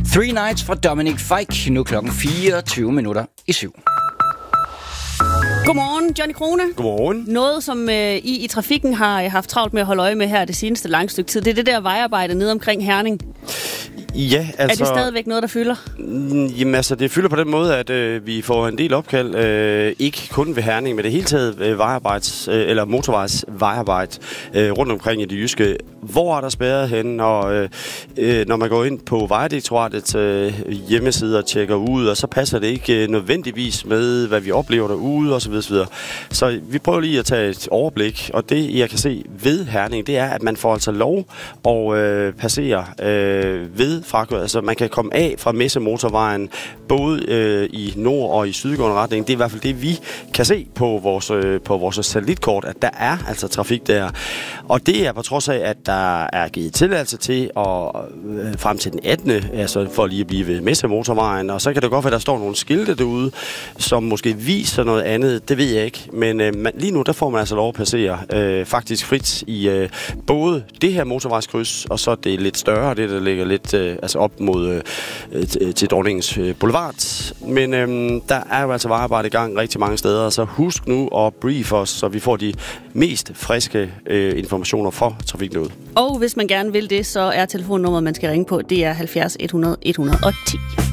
Three Nights fra Dominic Fike. Nu klokken 7:24. Godmorgen, Johnny Krone. Godmorgen. Noget, som I trafikken har haft travlt med at holde øje med her det seneste lange stykke tid, det er det der vejarbejde nede omkring Herning. Ja, altså... Er det stadigvæk noget, der fylder? Jamen altså, det fylder på den måde, at vi får en del opkald, ikke kun ved Herning, men det hele taget eller motorvejsvejarbejde rundt omkring i det jyske. Hvor er der spærret henne, og når man går ind på Vejdirektoratets hjemmeside og tjekker ud, og så passer det ikke nødvendigvis med, hvad vi oplever derude osv. Så vi prøver lige at tage et overblik, og det jeg kan se ved Herning, det er, at man får altså lov at passere ved frakørsel. Altså man kan komme af fra Messemotorvejen både i nord og i sydgående retning. Det er i hvert fald det, vi kan se på vores satellitkort, at der er altså trafik der. Og det er på trods af, at der er givet tilladelse til at frem til den 18. altså for lige at blive ved Messemotorvejen. Og så kan det godt være, at der står nogle skilte derude, som måske viser noget andet. Det ved jeg ikke. Men lige nu, der får man altså lov at passere faktisk frit i både det her motorvejskryds, og så det lidt større, det der ligger lidt altså op mod til Dronningens Boulevard. Men der er jo altså vejarbejde i gang rigtig mange steder, så husk nu at brief os, så vi får de mest friske informationer for trafiknødet. Og hvis man gerne vil det, så er telefonnummeret, man skal ringe på, det er 70 100 110.